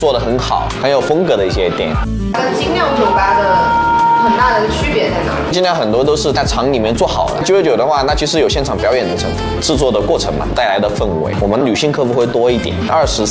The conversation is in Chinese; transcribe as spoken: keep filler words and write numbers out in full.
做得很好，很有风格的一些店。 跟精酿酒吧的很大的一个区别在哪里？ 尽量很多都是在厂里面做好了。鸡尾酒的话，那其实有现场表演的成分，制作的过程嘛，带来的氛围。我们女性客户会多一点，二十